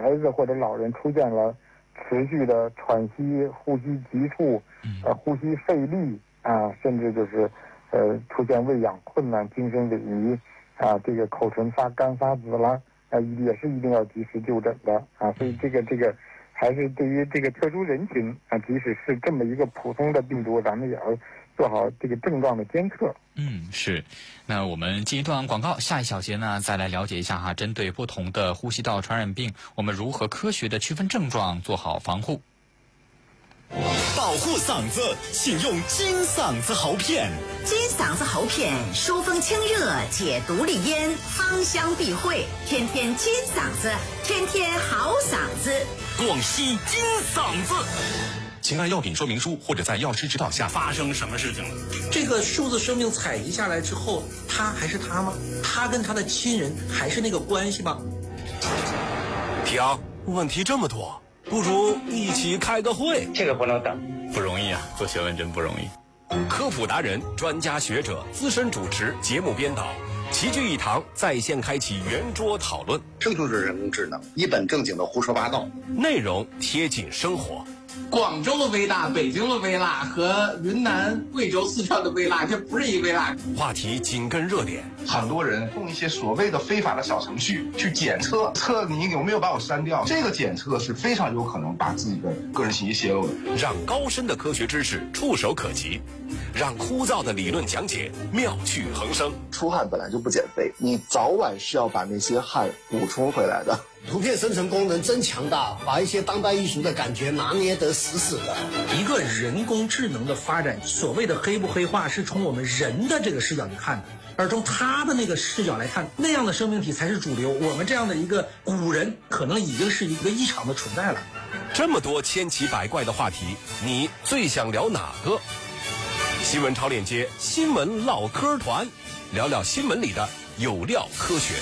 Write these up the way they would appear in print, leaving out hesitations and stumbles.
孩子或者老人出现了持续的喘息、呼吸急促、呼吸费力啊，甚至就是出现喂养困难、精神萎靡啊，这个口唇发干发紫了啊，也是一定要及时就诊的啊。所以这个还是对于这个特殊人群啊，即使是这么一个普通的病毒，咱们也要做好这个症状的监测。 是。那我们进一段广告，下一小节呢，再来了解一下针对不同的呼吸道传染病，我们如何科学的区分症状，做好防护。 保护嗓子，请用金嗓子喉片。 金嗓子喉片疏风清热，解毒利咽，芳香避秽，天天金嗓子，天天好嗓子。 广西金嗓子。请按药品说明书或者在药师指导下。 发生什么事情了？ 这个数字生命采集下来之后，他还是他吗？他跟他的亲人还是那个关系吗？ 停，问题这么多，不如一起开个会。 这个不能等， 不容易啊，做学问真不容易。 科普达人、专家学者、资深主持、节目编导齐聚一堂，在线开启圆桌讨论。 这就是人工智能，一本正经的胡说八道， 内容贴近生活。 广州的微辣、北京的微辣和云南、贵州、四川的微辣，这不是一微辣。 话题紧跟热点， 很多人用一些所谓的非法的小程序去检测你有没有把我删掉，这个检测是非常有可能把自己的个人信息泄露的。 让高深的科学知识触手可及，让枯燥的理论讲解妙趣横生。 出汗本来就不减肥，你早晚是要把那些汗补充回来的。 图片生成功能真强大，把一些当代艺术的感觉拿捏得死死的。 一个人工智能的发展，所谓的黑不黑化是从我们人的这个视角去看的，而从他的那个视角来看，那样的生命体才是主流。我们这样的一个古人，可能已经是一个异常的存在了。 这么多千奇百怪的话题，你最想聊哪个？新闻超链接新闻唠嗑团，聊聊新闻里的有料科学。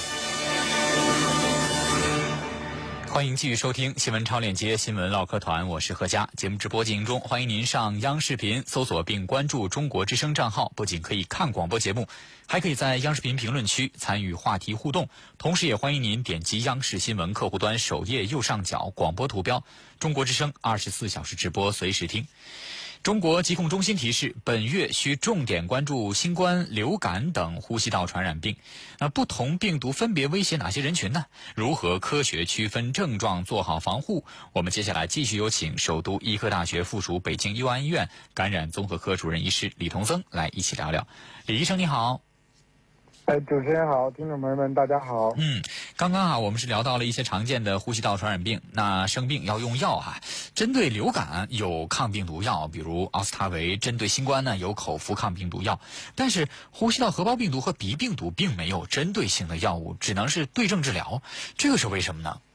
欢迎继续收听新闻超链接新闻唠嗑团，我是何佳。节目直播进行中，欢迎您上央视频搜索并关注中国之声账号，不仅可以看广播节目，还可以在央视频评论区参与话题互动，同时也欢迎您点击央视新闻客户端首页右上角广播图标，中国之声24小时直播，随时听。中国疾控中心提示，本月需重点关注新冠、流感等呼吸道传染病。不同病毒分别威胁哪些人群呢？如何科学区分症状，做好防护？我们接下来继续有请首都医科大学附属北京佑安医院感染综合科主任医师李同增来一起聊聊。李医生你好。 主持人好，听众朋友们大家好。 刚刚我们是聊到了一些常见的呼吸道传染病，那生病要用药针对流感有抗病毒药，比如奥司他韦；针对新冠呢有口服抗病毒药，但是呼吸道合胞病毒和鼻病毒并没有针对性的药物，只能是对症治疗，这个是为什么呢？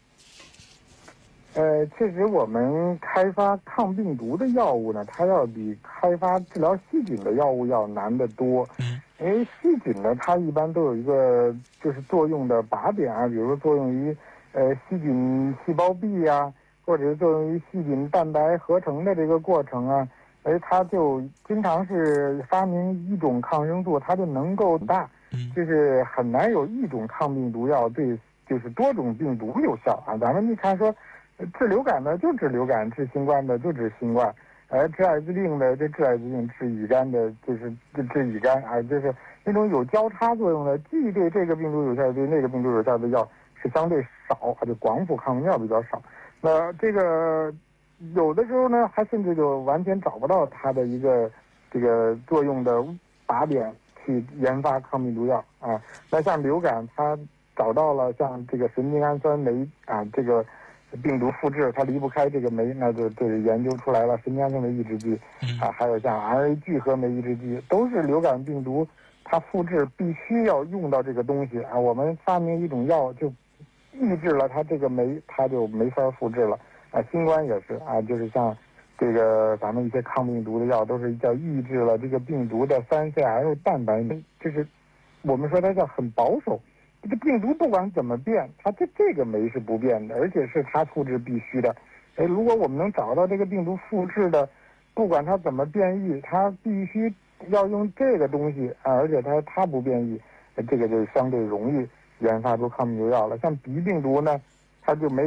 确实我们开发抗病毒的药物呢，它要比开发治疗细菌的药物要难得多。因为细菌呢，它一般都有一个就是作用的靶点比如说作用于细菌细胞壁或者是作用于细菌蛋白合成的这个过程它就经常是发明一种抗生素，它就能够大，就是很难有一种抗病毒药对就是多种病毒有效咱们你看说治流感的就治流感，治新冠的就治新冠，治艾滋病的就治艾滋病，治乙肝的就是治乙肝就是那种有交叉作用的，既对这个病毒有效，对那个病毒有效的药是相对少，就广谱抗病药比较少。那这个有的时候呢，还甚至就完全找不到它的一个这个作用的靶点去研发抗病毒药那像流感，它找到了像这个神经氨酸酶这个病毒复制它离不开这个酶，那就研究出来了神经氨酸酶抑制剂还有像 RNA 聚合酶抑制剂，都是流感病毒它复制必须要用到这个东西我们发明一种药就抑制了它这个酶，它就没法复制了新冠也是就是像这个咱们一些抗病毒的药都是叫抑制了这个病毒的3CL 蛋白酶，就是我们说它叫很保守。这个病毒不管怎么变，它这个酶是不变的，而且是它复制必须的。如果我们能找到这个病毒复制的，不管它怎么变异，它必须要用这个东西而且它不变异，这个就相对容易研发出抗病毒药了。像鼻病毒呢，它就没